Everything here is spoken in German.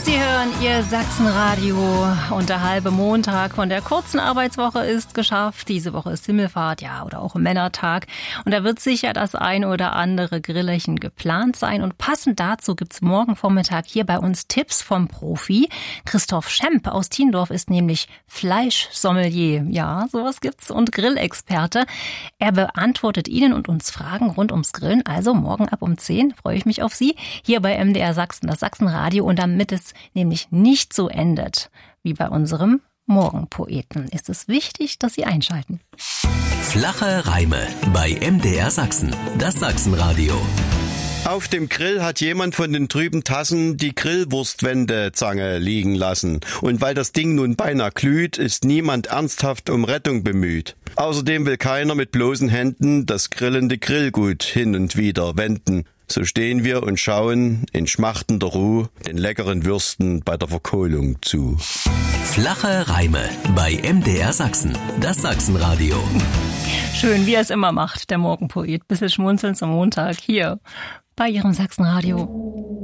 Sie hören Ihr Sachsenradio und der halbe Montag von der kurzen Arbeitswoche ist geschafft. Diese Woche ist Himmelfahrt, ja, oder auch Männertag. Und da wird sicher das ein oder andere Grillerchen geplant sein. Und passend dazu gibt's morgen Vormittag hier bei uns Tipps vom Profi. Christoph Schemp aus Tiendorf ist nämlich Fleischsommelier. Ja, sowas gibt's. Und Grillexperte. Er beantwortet Ihnen und uns Fragen rund ums Grillen. Also morgen ab um 10 freue ich mich auf Sie hier bei MDR Sachsen, das Sachsenradio. Und damit es nämlich nicht so endet wie bei unserem Morgenpoeten, ist es wichtig, dass Sie einschalten. Flache Reime bei MDR Sachsen, das Sachsenradio. Auf dem Grill hat jemand von den trüben Tassen die Grillwurstwendezange liegen lassen. Und weil das Ding nun beinahe glüht, ist niemand ernsthaft um Rettung bemüht. Außerdem will keiner mit bloßen Händen das grillende Grillgut hin und wieder wenden. So stehen wir und schauen in schmachtender Ruhe den leckeren Würsten bei der Verkohlung zu. Flache Reime bei MDR Sachsen, das Sachsenradio. Schön, wie er es immer macht, der Morgenpoet. Bisschen schmunzeln zum Montag hier bei Ihrem Sachsenradio.